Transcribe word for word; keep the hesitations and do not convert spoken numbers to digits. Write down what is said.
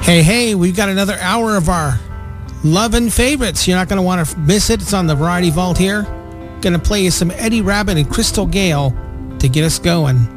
Hey, hey, we've got another hour of our love and favorites. You're not going to want to miss it. It's on the Variety Vault here. Going to play you some Eddie Rabbitt and Crystal Gale to get us going.